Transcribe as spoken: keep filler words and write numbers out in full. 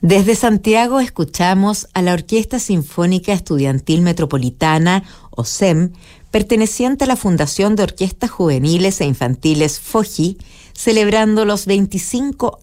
Desde Santiago escuchamos a la Orquesta Sinfónica Estudiantil Metropolitana, o S E M, perteneciente a la Fundación de Orquestas Juveniles e Infantiles FOJI, celebrando los veinticinco